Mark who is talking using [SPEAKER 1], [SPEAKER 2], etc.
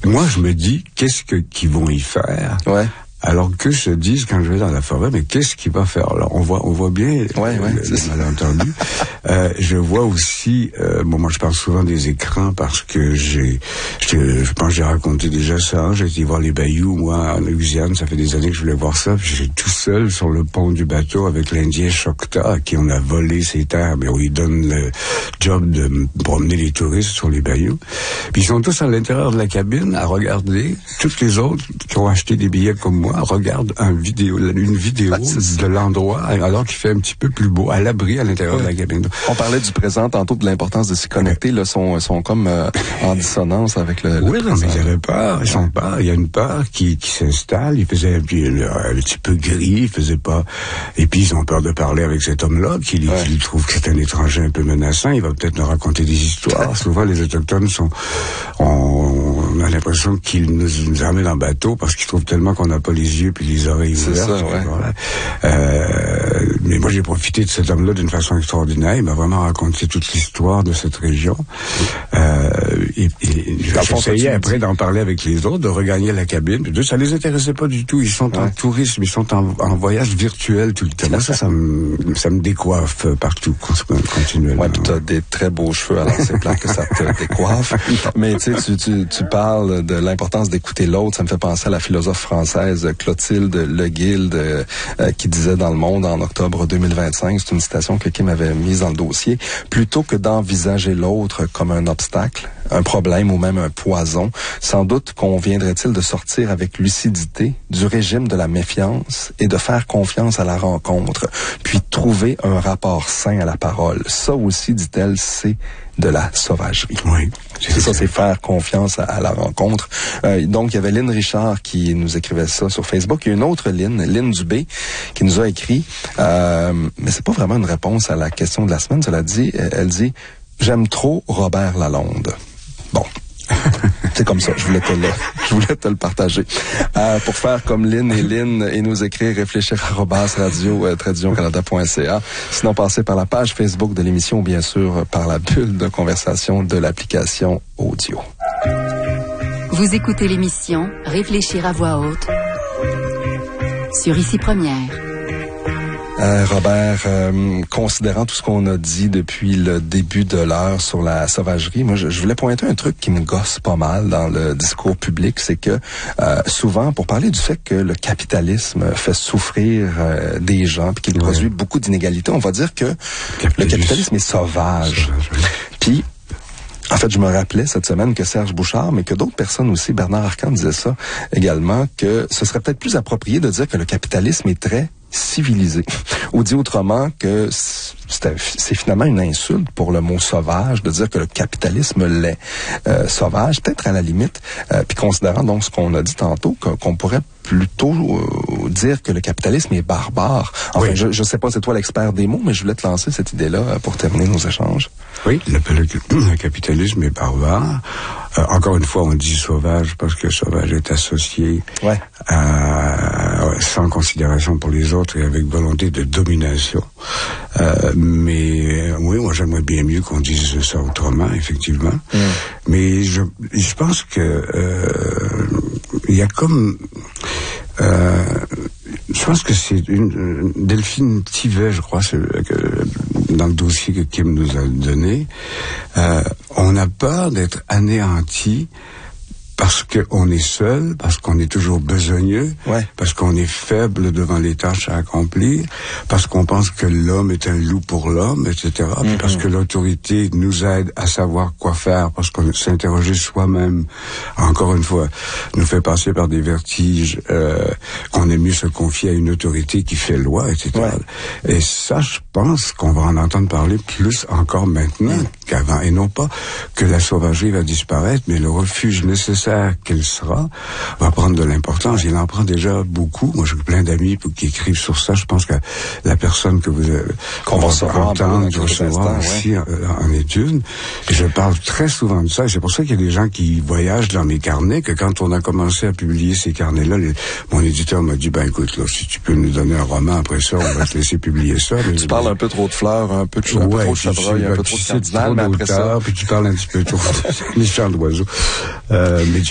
[SPEAKER 1] moi, je me dis, qu'ils vont y faire?
[SPEAKER 2] Ouais.
[SPEAKER 1] Alors que se disent, quand je vais dans la forêt, mais qu'est-ce qu'il va faire là? On voit bien le malentendu. Je vois aussi, moi je parle souvent des écrans parce que je pense que j'ai raconté déjà ça. J'ai été voir les bayous, moi, en Louisiane, ça fait des années que je voulais voir ça. Puis j'étais tout seul sur le pont du bateau avec l'Indien Choctaw, à qui on a volé ses terres, mais on lui donne le job de promener les touristes sur les bayous. Puis ils sont tous à l'intérieur de la cabine à regarder. Toutes les autres qui ont acheté des billets comme moi regarde une vidéo de l'endroit alors qu'il fait un petit peu plus beau, à l'abri à l'intérieur de la cabine.
[SPEAKER 2] On parlait du présent tantôt, de l'importance de s'y connecter. Là, sont comme en dissonance avec le présent.
[SPEAKER 1] Mais ils avaient peur, ils sont peur. Il y a une peur qui s'installe. Il faisait un petit peu gris, il faisait pas. Et puis ils ont peur de parler avec cet homme-là qui trouve que c'est un étranger un peu menaçant. Il va peut-être nous raconter des histoires. Souvent les autochtones on a l'impression qu'ils nous amènent en bateau parce qu'ils trouvent tellement qu'on n'a pas les yeux puis les oreilles ouvertes.
[SPEAKER 2] C'est ça, ouais.
[SPEAKER 1] Voilà. Mais moi, j'ai profité de cet homme-là d'une façon extraordinaire. Il m'a vraiment raconté toute l'histoire de cette région. J'essayais après d'en parler avec les autres, de regagner la cabine. Ça les intéressait pas du tout. Ils sont en tourisme, ils sont en voyage virtuel tout le temps. Moi, ça me décoiffe partout, continuellement.
[SPEAKER 2] Ouais, puis t'as des très beaux cheveux, alors c'est clair que ça te décoiffe. Mais tu parles de l'importance d'écouter l'autre. Ça me fait penser à la philosophe française Clotilde Leguilde qui disait dans Le Monde en octobre 2025, c'est une citation que Kim avait mise dans le dossier, plutôt que d'envisager l'autre comme un obstacle, un problème ou même un poison, sans doute conviendrait-il de sortir avec lucidité du régime de la méfiance et de faire confiance à la rencontre, puis trouver un rapport sain à la parole. Ça aussi, dit-elle, c'est de la sauvagerie.
[SPEAKER 1] Oui.
[SPEAKER 2] C'est faire confiance à la rencontre. Donc, il y avait Lynn Richard qui nous écrivait ça sur Facebook. Il y a une autre Lynn Dubé, qui nous a écrit, mais c'est pas vraiment une réponse à la question de la semaine. Elle dit, j'aime trop Robert Lalonde. Bon. C'est comme ça, je voulais te le partager. Pour faire comme Lynn et nous écrire, réfléchir @radio-canada.ca. Sinon, passez par la page Facebook de l'émission ou bien sûr par la bulle de conversation de l'application audio.
[SPEAKER 3] Vous écoutez l'émission Réfléchir à voix haute sur Ici Première.
[SPEAKER 2] Robert, considérant tout ce qu'on a dit depuis le début de l'heure sur la sauvagerie, moi je voulais pointer un truc qui me gosse pas mal dans le discours public, c'est que souvent, pour parler du fait que le capitalisme fait souffrir des gens puis qu'il produit beaucoup d'inégalités, on va dire que le capitalisme est sauvage. Puis en fait, je me rappelais cette semaine que Serge Bouchard, mais que d'autres personnes aussi, Bernard Arcan disait ça également, que ce serait peut-être plus approprié de dire que le capitalisme est très civilisé. Ou dit autrement que c'est finalement une insulte pour le mot sauvage de dire que le capitalisme l'est sauvage, peut-être à la limite, puis considérant donc ce qu'on a dit tantôt, qu'on pourrait plutôt dire que le capitalisme est barbare. Enfin, je sais pas, c'est toi l'expert des mots, mais je voulais te lancer cette idée-là pour terminer nos échanges.
[SPEAKER 1] Oui, le capitalisme est barbare. Encore une fois, on dit sauvage parce que sauvage est associé sans considération pour les autres et avec volonté de domination. Mais oui, moi j'aimerais bien mieux qu'on dise ça autrement, effectivement. Mais je pense que il y a comme je pense que c'est Delphine Thivet, je crois, dans le dossier que Kim nous a donné. On a peur d'être anéanti parce qu'on est seul, parce qu'on est toujours besogneux, parce qu'on est faible devant les tâches à accomplir, parce qu'on pense que l'homme est un loup pour l'homme, etc. Puis parce que l'autorité nous aide à savoir quoi faire, parce qu'on s'interroger soi-même, encore une fois, nous fait passer par des vertiges, qu'on aime mieux se confier à une autorité qui fait loi, etc. Et ça, je pense qu'on va en entendre parler plus encore maintenant qu'avant, et non pas que la sauvagerie va disparaître, mais le refuge nécessaire qu'elle sera va prendre de l'importance. Il en prend déjà beaucoup. Moi, j'ai plein d'amis qui écrivent sur ça. Je pense que la personne que qu'on va entendre recevoir aussi en étude. Et je parle très souvent de ça. Et c'est pour ça qu'il y a des gens qui voyagent dans mes carnets, que quand on a commencé à publier ces carnets-là, mon éditeur m'a dit, écoute, là, si tu peux nous donner un roman après ça, on va te laisser publier ça.
[SPEAKER 2] Tu parles un peu trop de fleurs, un peu trop de chevreuil, un peu trop de cardinal, mais après ça...
[SPEAKER 1] Puis tu parles un petit peu trop des chants d'oiseaux. Mais